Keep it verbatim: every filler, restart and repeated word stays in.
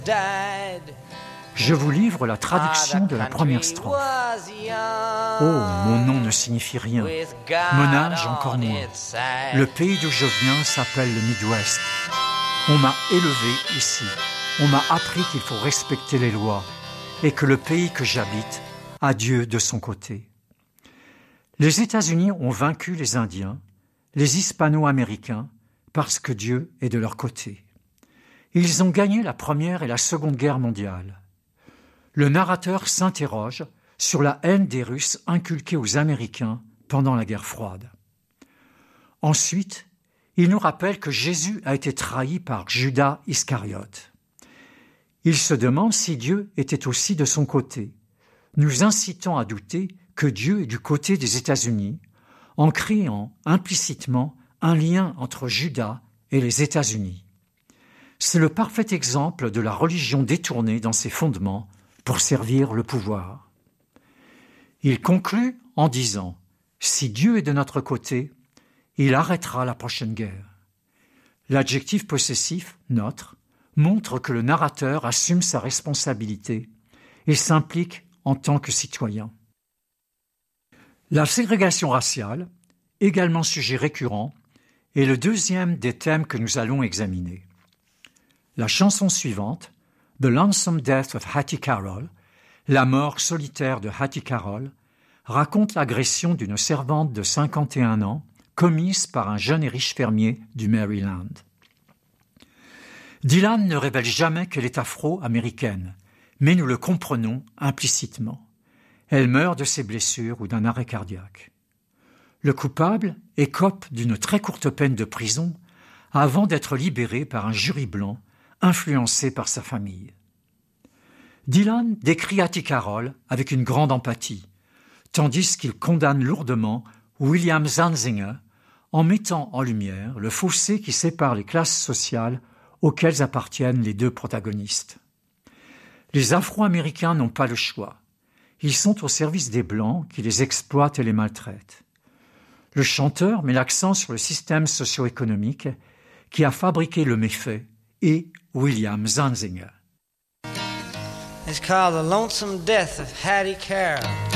Je vous livre la traduction de la première strophe. Oh, mon nom ne signifie rien, mon âge encore moins. Le pays d'où je viens s'appelle le Midwest. On m'a élevé ici, on m'a appris qu'il faut respecter les lois et que le pays que j'habite a Dieu de son côté. Les États-Unis ont vaincu les Indiens, les Hispano-Américains, parce que Dieu est de leur côté. Ils ont gagné la Première et la Seconde Guerre mondiale. Le narrateur s'interroge sur la haine des Russes inculquée aux Américains pendant la guerre froide. Ensuite, il nous rappelle que Jésus a été trahi par Judas Iscariote. Il se demande si Dieu était aussi de son côté, nous incitant à douter que Dieu est du côté des États-Unis, en créant implicitement un lien entre Judas et les États-Unis. C'est le parfait exemple de la religion détournée dans ses fondements pour servir le pouvoir. Il conclut en disant « Si Dieu est de notre côté, il arrêtera la prochaine guerre ». L'adjectif possessif « notre » montre que le narrateur assume sa responsabilité et s'implique en tant que citoyen. La ségrégation raciale, également sujet récurrent, est le deuxième des thèmes que nous allons examiner. La chanson suivante, The Lonesome Death of Hattie Carroll, la mort solitaire de Hattie Carroll, raconte l'agression d'une servante de cinquante et un ans commise par un jeune et riche fermier du Maryland. Dylan ne révèle jamais qu'elle est afro-américaine, mais nous le comprenons implicitement. Elle meurt de ses blessures ou d'un arrêt cardiaque. Le coupable écope d'une très courte peine de prison avant d'être libéré par un jury blanc influencé par sa famille. Dylan décrit Hattie Carroll avec une grande empathie, tandis qu'il condamne lourdement William Zantzinger en mettant en lumière le fossé qui sépare les classes sociales auxquelles appartiennent les deux protagonistes. Les Afro-Américains n'ont pas le choix. Ils sont au service des Blancs qui les exploitent et les maltraitent. Le chanteur met l'accent sur le système socio-économique qui a fabriqué le méfait et William Zantzinger. It's called The Lonesome Death of Hattie Carroll.